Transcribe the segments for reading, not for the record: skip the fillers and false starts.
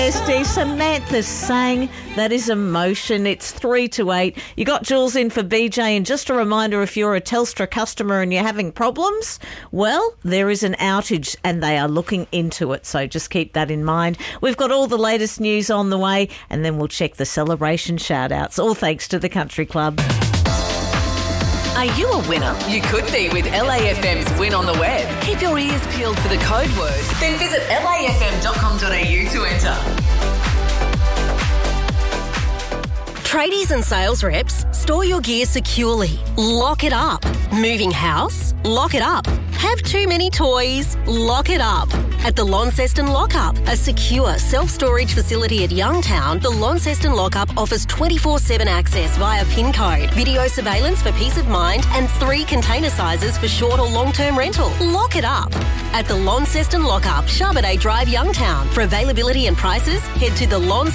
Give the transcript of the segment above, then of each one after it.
SD Samantha sang that is emotion. It's 3 to 8. You got Jules in for BJ, and just a reminder, if you're a Telstra customer and you're having problems, well, there is an outage and they are looking into it, so just keep that in mind. We've got all the latest news on the way, and then we'll check the celebration shout-outs, all thanks to the Country Club. Are you a winner? You could be with LAFM's Win on the Web. Keep your ears peeled for the code word. Then visit lafm.com.au to enter. Tradies and sales reps, store your gear securely. Lock it up. Moving house? Lock it up. Have too many toys? Lock it up. At the Launceston Lockup, a secure self-storage facility at Youngtown, the Launceston Lockup offers 24/7 access via PIN code, video surveillance for peace of mind, and 3 container sizes for short or long-term rental. Lock it up. At the Launceston Lockup, Charbonnet Drive, Youngtown. For availability and prices, head to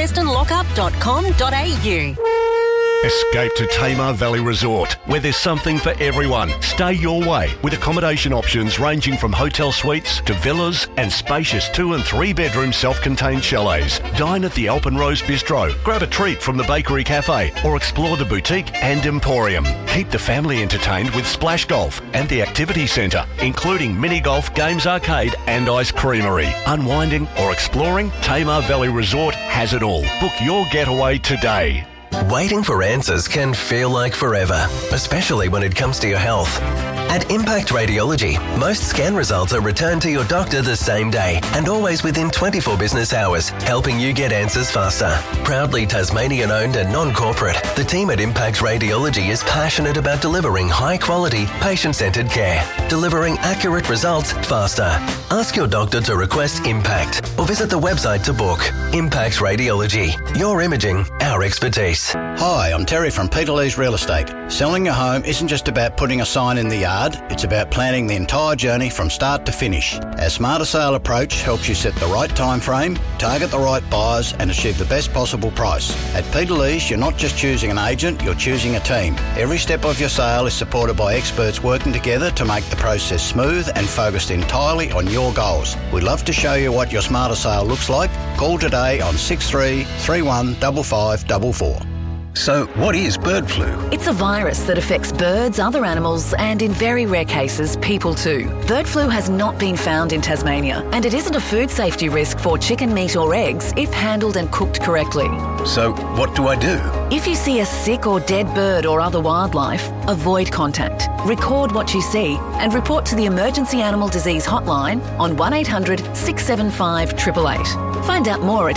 thelauncestonlockup.com.au. Escape to Tamar Valley Resort, where there's something for everyone. Stay your way with accommodation options ranging from hotel suites to villas and spacious 2 and 3 bedroom self-contained chalets. Dine at the Alpenrose Bistro, grab a treat from the Bakery Cafe, or explore the boutique and emporium. Keep the family entertained with Splash Golf and the Activity Centre, including mini golf, games arcade and ice creamery. Unwinding or exploring, Tamar Valley Resort has it all. Book your getaway today. Waiting for answers can feel like forever, especially when it comes to your health. At Impact Radiology, most scan results are returned to your doctor the same day and always within 24 business hours, helping you get answers faster. Proudly Tasmanian-owned and non-corporate, the team at Impact Radiology is passionate about delivering high-quality, patient-centred care, delivering accurate results faster. Ask your doctor to request Impact or visit the website to book. Impact Radiology, your imaging, our expertise. Hi, I'm Terry from Peter Lee's Real Estate. Selling your home isn't just about putting a sign in the yard, it's about planning the entire journey from start to finish. Our Smarter Sale approach helps you set the right time frame, target the right buyers and achieve the best possible price. At Peter Lee's, you're not just choosing an agent, you're choosing a team. Every step of your sale is supported by experts working together to make the process smooth and focused entirely on your goals. We'd love to show you what your Smarter Sale looks like. Call today on 63 31 5544. So, what is bird flu? It's a virus that affects birds, other animals, and in very rare cases, people too. Bird flu has not been found in Tasmania, and it isn't a food safety risk for chicken meat or eggs if handled and cooked correctly. So, what do I do? If you see a sick or dead bird or other wildlife, avoid contact. Record what you see and report to the Emergency Animal Disease Hotline on 1800 675 888. Find out more at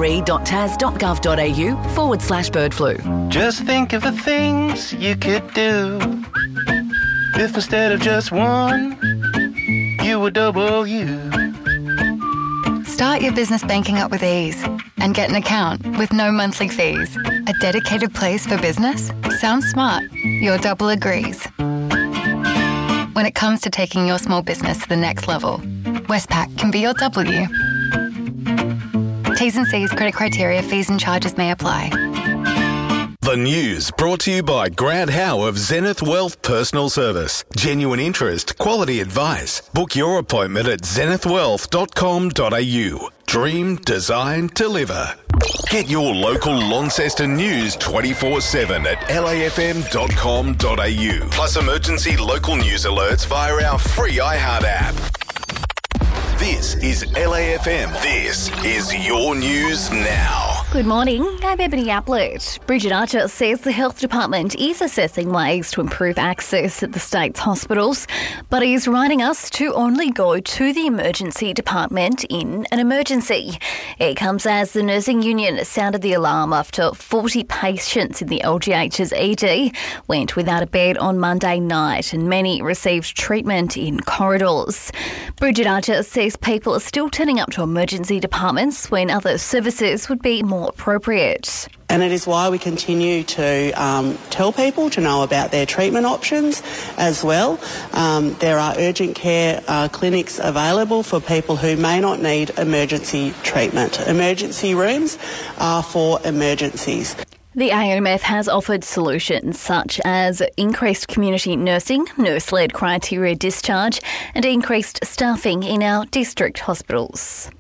nre.tas.gov.au/bird flu. Just think of the things you could do if instead of just one, you were double you. Start your business banking up with ease and get an account with no monthly fees. A dedicated place for business? Sounds smart. Your double agrees. When it comes to taking your small business to the next level, Westpac can be your W. T's and C's, credit criteria, fees and charges may apply. The news brought to you by Grant Howe of Zenith Wealth Personal Service. Genuine interest, quality advice. Book your appointment at zenithwealth.com.au. Dream, design, deliver. Get your local Launceston news 24/7 at lafm.com.au. Plus emergency local news alerts via our free iHeart app. This is LAFM. This is your news now. Good morning, I'm Ebony Ablett. Bridget Archer says the Health Department is assessing ways to improve access at the state's hospitals, but is reminding us to only go to the emergency department in an emergency. It comes as the nursing union sounded the alarm after 40 patients in the LGH's ED went without a bed on Monday night and many received treatment in corridors. Bridget Archer says people are still turning up to emergency departments when other services would be more appropriate. And it is why we continue to tell people to know about their treatment options as well. There are urgent care clinics available for people who may not need emergency treatment. Emergency rooms are for emergencies. The AMF has offered solutions such as increased community nursing, nurse-led criteria discharge and increased staffing in our district hospitals.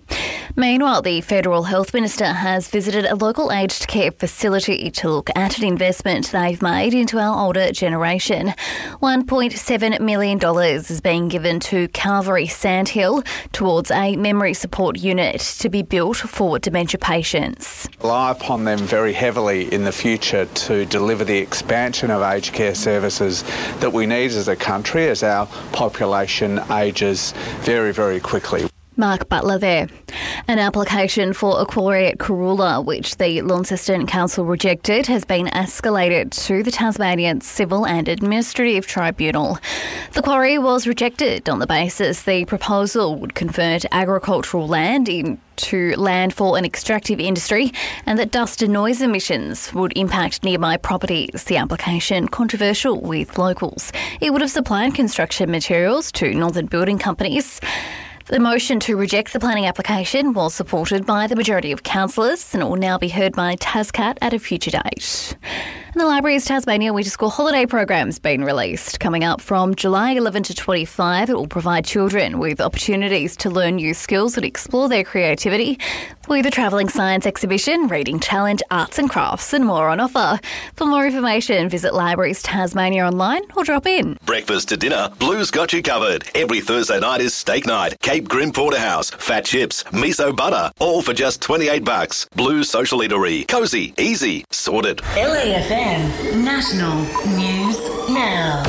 Meanwhile, the Federal Health Minister has visited a local aged care facility to look at an investment they've made into our older generation. $1.7 million is being given to Calvary Sandhill towards a memory support unit to be built for dementia patients. Rely upon them very heavily in the future to deliver the expansion of aged care services that we need as a country as our population ages very, very quickly. Mark Butler there. An application for a quarry at Corula, which the Launceston Council rejected, has been escalated to the Tasmanian Civil and Administrative Tribunal. The quarry was rejected on the basis the proposal would convert agricultural land into land for an extractive industry and that dust and noise emissions would impact nearby properties. The application controversial with locals. It would have supplied construction materials to Northern Building Companies. The motion to reject the planning application was supported by the majority of councillors and it will now be heard by TASCAT at a future date. And the Libraries Tasmania Winter School holiday program's been released. Coming up from July 11 to 25, it will provide children with opportunities to learn new skills and explore their creativity with a travelling science exhibition, reading challenge, arts and crafts and more on offer. For more information, visit Libraries Tasmania online or drop in. Breakfast to dinner, Blue's got you covered. Every Thursday night is steak night. Cape Grim Porterhouse, fat chips, miso butter, all for just $28. Blue's Social Eatery. Cozy, easy, sorted. LAFM National News Now.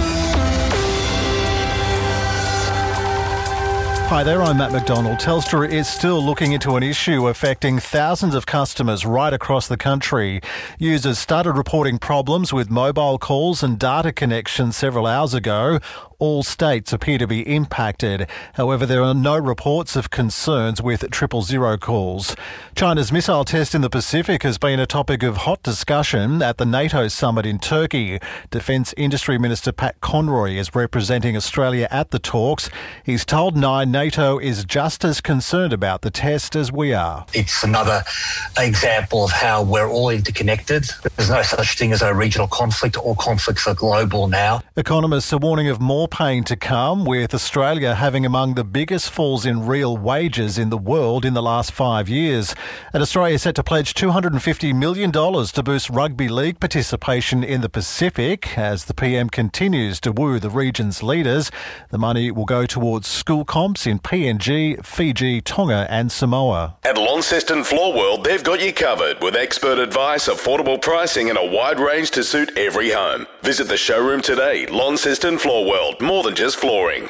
Hi there, I'm Matt McDonald. Telstra is still looking into an issue affecting thousands of customers right across the country. Users started reporting problems with mobile calls and data connections several hours ago. All states appear to be impacted. However, there are no reports of concerns with 000 calls. China's missile test in the Pacific has been a topic of hot discussion at the NATO summit in Turkey. Defence Industry Minister Pat Conroy is representing Australia at the talks. He's told Nine NATO is just as concerned about the test as we are. It's another example of how we're all interconnected. There's no such thing as a regional conflict. All conflicts are global now. Economists are warning of more pain to come, with Australia having among the biggest falls in real wages in the world in the last 5 years. And Australia is set to pledge $250 million to boost rugby league participation in the Pacific as the PM continues to woo the region's leaders. The money will go towards school comps in PNG, Fiji, Tonga and Samoa. At Launceston Floor World, they've got you covered with expert advice, affordable pricing and a wide range to suit every home. Visit the showroom today. Launceston Floor World, more than just flooring.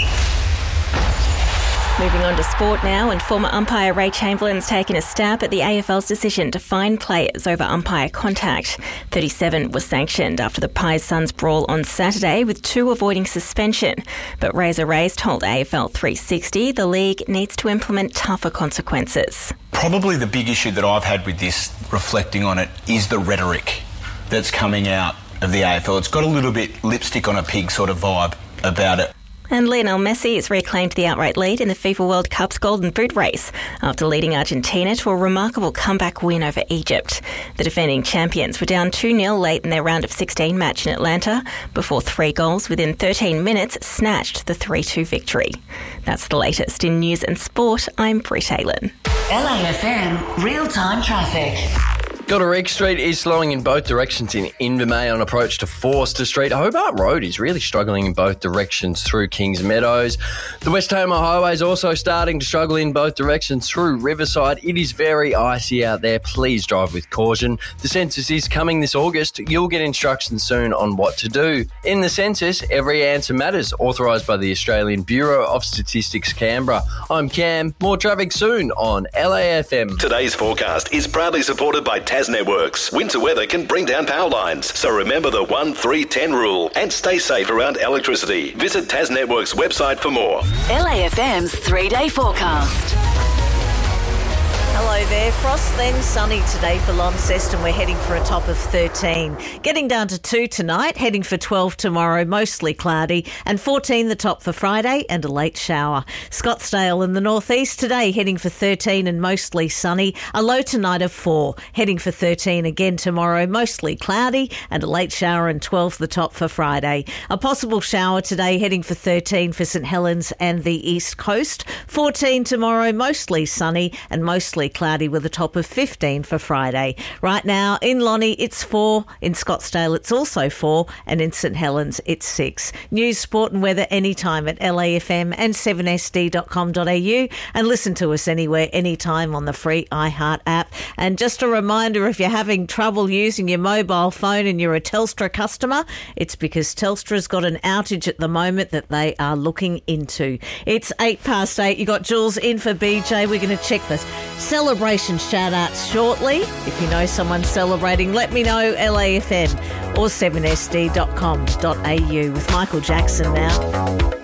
Moving on to sport now, and former umpire Ray Chamberlain's taken a stab at the AFL's decision to fine players over umpire contact. 37 was sanctioned after the Pies Suns brawl on Saturday, with 2 avoiding suspension. But Razor Rays told AFL 360 the league needs to implement tougher consequences. Probably the big issue that I've had with this, reflecting on it, is the rhetoric that's coming out of the AFL. It's got a little bit lipstick on a pig sort of vibe about it. And Lionel Messi has reclaimed the outright lead in the FIFA World Cup's Golden Boot race after leading Argentina to a remarkable comeback win over Egypt. The defending champions were down 2-0 late in their round of 16 match in Atlanta before 3 goals within 13 minutes snatched the 3-2 victory. That's the latest in news and sport. I'm Brit Aylen. LAFM real-time traffic. Goderich Street is slowing in both directions in Invermay on approach to Forster Street. Hobart Road is really struggling in both directions through Kings Meadows. The West Tamar Highway is also starting to struggle in both directions through Riverside. It is very icy out there. Please drive with caution. The census is coming this August. You'll get instructions soon on what to do. In the census, every answer matters, authorised by the Australian Bureau of Statistics Canberra. I'm Cam. More traffic soon on LAFM. Today's forecast is proudly supported by Tas Networks. Winter weather can bring down power lines, so remember the 1-3-10 rule and stay safe around electricity. Visit Tas Networks' website for more. LAFM's 3-day forecast. Hello there. Frost, then sunny today for Launceston. We're heading for a top of 13. Getting down to 2 tonight, heading for 12 tomorrow, mostly cloudy, and 14 the top for Friday and a late shower. Scottsdale in the northeast today, heading for 13 and mostly sunny. A low tonight of 4, heading for 13 again tomorrow, mostly cloudy, and a late shower and 12 the top for Friday. A possible shower today, heading for 13 for St Helens and the east coast. 14 tomorrow, mostly sunny and mostly cloudy with a top of 15 for Friday. Right now in Lonnie it's 4, in Scottsdale it's also 4, and in St Helens it's 6. News, sport and weather anytime at LAFM and 7sd.com.au, and listen to us anywhere, anytime on the free iHeart app. And just a reminder, if you're having trouble using your mobile phone and you're a Telstra customer, it's because Telstra's got an outage at the moment that they are looking into. It's 8:08. You got Jules in for BJ. We're going to check this celebration shout-outs shortly. If you know someone celebrating, let me know, LAFM or 7sd.com.au with Michael Jackson now.